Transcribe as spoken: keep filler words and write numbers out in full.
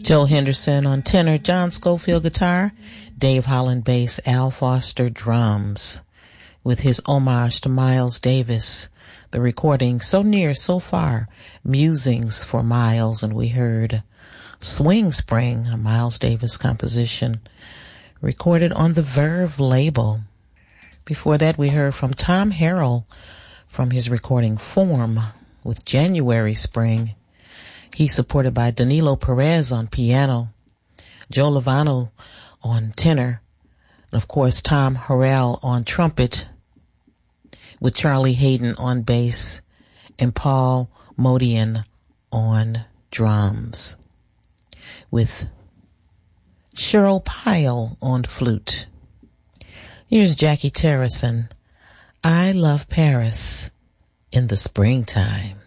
Joe Henderson on tenor, John Schofield guitar, Dave Holland bass, Al Foster drums. With his homage to Miles Davis, the recording So Near, So Far, Musings for Miles, and we heard Swing Spring, a Miles Davis composition, recorded on the Verve label. Before that, we heard from Tom Harrell from his recording Form with January Spring. He's supported by Danilo Perez on piano, Joe Lovano on tenor, and of course Tom Harrell on trumpet, with Charlie Hayden on bass and Paul Modian on drums, with Cheryl Pyle on flute. Here's Jackie Terrison, I Love Paris in the Springtime.